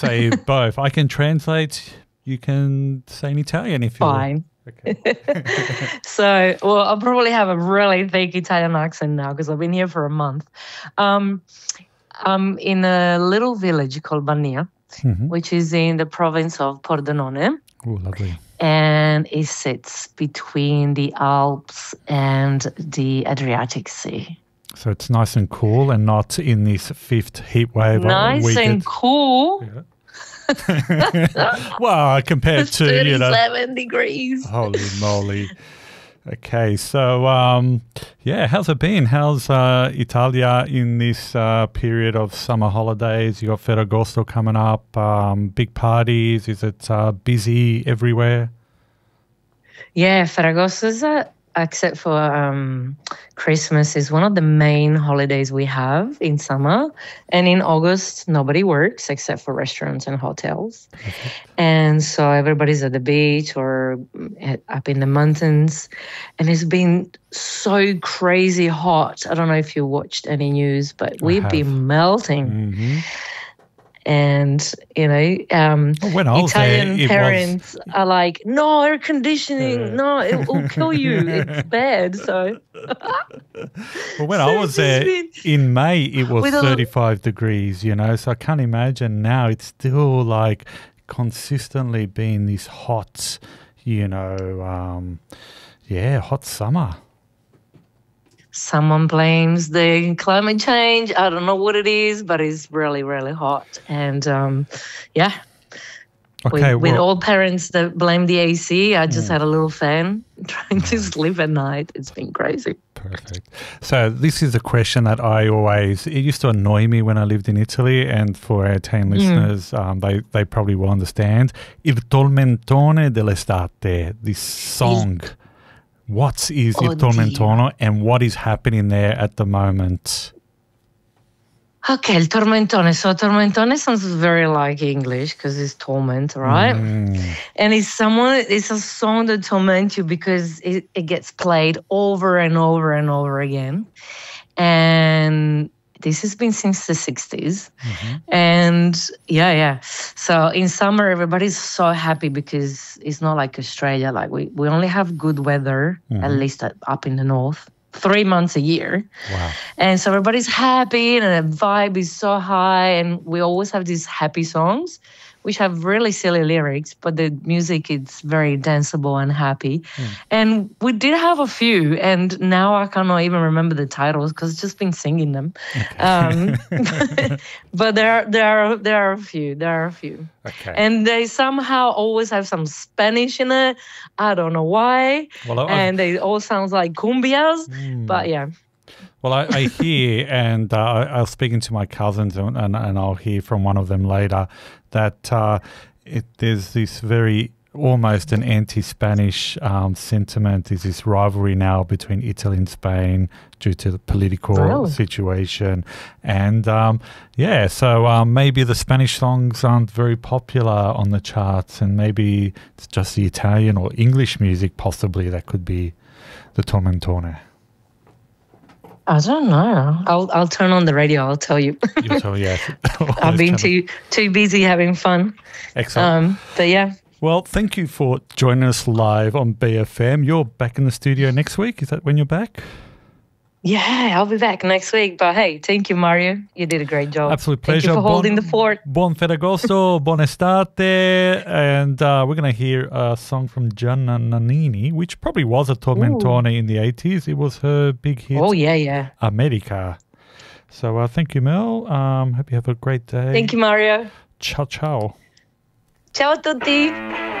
say both. I can translate. You can say in Italian if you Fine. Okay. So, well, I'll probably have a really thick Italian accent now because I've been here for a month. I'm in a little village called Bannia, which is in the province of Pordenone. Oh, lovely. And it sits between the Alps and the Adriatic Sea. So it's nice and cool and not in this fifth heat wave. Nice and cool. Yeah. Well, compared to 37 degrees. Holy moly. Okay, so how's it been? How's Italia in this period of summer holidays? You got Ferragosto coming up, big parties. Is it busy everywhere? Yeah, Ferragosto's except for Christmas is one of the main holidays we have in summer, and in August nobody works except for restaurants and hotels. And so everybody's at the beach or up in the mountains, and it's been so crazy hot. I don't know if you watched any news, but we've been melting. And, Italian parents are like, no air conditioning, no, it will kill you. It's bad. So, well, when I was there in May, it was 35 degrees, so I can't imagine now. It's still like consistently being this hot, hot summer. Someone blames the climate change. I don't know what it is, but it's really, really hot. And with all parents that blame the AC, I just had a little fan trying to sleep at night. It's been crazy. Perfect. So this is a question that it used to annoy me when I lived in Italy, and for our Italian listeners, they probably will understand. Il tormentone dell'estate, this song. What is Il Tormentone and what is happening there at the moment? Okay, Il Tormentone. So Tormentone sounds very like English because it's torment, right? And it's a song that torments you because it gets played over and over and over again. And this has been since the 60s. And so in summer, everybody's so happy because it's not like Australia. Like we only have good weather, at least up in the north, 3 months a year. Wow. And so everybody's happy and the vibe is so high. And we always have these happy songs, which have really silly lyrics, but the music is very danceable and happy. And we did have a few, and now I cannot even remember the titles because I've just been singing them. Okay. But there are a few. Okay. And they somehow always have some Spanish in it. I don't know why. And they all sound like cumbias, but yeah. Well, I hear, and I was speaking to my cousins, and I'll hear from one of them later, that there's this very almost an anti-Spanish sentiment. There's this rivalry now between Italy and Spain due to the political situation. And so maybe the Spanish songs aren't very popular on the charts, and maybe it's just the Italian or English music possibly that could be the Tormentone. I don't know. I'll turn on the radio. I'll tell you. You'll tell me, yes. I've been too busy having fun. Excellent. But yeah. Well, thank you for joining us live on BFM. You're back in the studio next week. Is that when you're back? Yeah, I'll be back next week. But hey, thank you, Mario. You did a great job. Absolute pleasure. Thank you for holding the fort. Buon Ferragosto, buon estate. And we're going to hear a song from Gianna Nannini, which probably was a Tormentone in the 80s. It was her big hit. Oh, yeah. America. So thank you, Mel. Hope you have a great day. Thank you, Mario. Ciao, ciao. Ciao a tutti.